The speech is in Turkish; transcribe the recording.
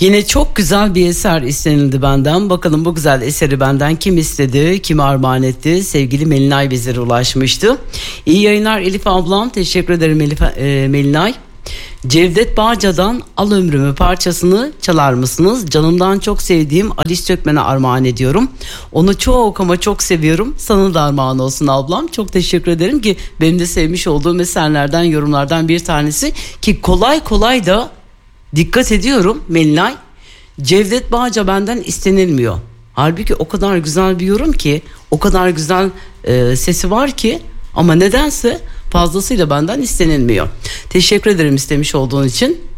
Yine çok güzel bir eser istenildi benden. Bakalım bu güzel eseri benden kim istedi, kim armağan etti? Sevgili Melinay bizlere ulaşmıştı. İyi yayınlar Elif ablam. Teşekkür ederim Melinay. Cevdet Bağca'dan Al Ömrümü parçasını çalar mısınız? Canımdan çok sevdiğim Alice Sökmen'e armağan ediyorum. Onu çok ama çok seviyorum. Sana da armağan olsun ablam. Çok teşekkür ederim ki benim de sevmiş olduğum eserlerden, yorumlardan bir tanesi. Ki kolay kolay da dikkat ediyorum Melinay. Cevdet Bağca benden istenilmiyor. Halbuki o kadar güzel bir yorum ki, o kadar güzel sesi var ki, ama nedense fazlasıyla benden istenilmiyor. Teşekkür ederim istemiş olduğun için.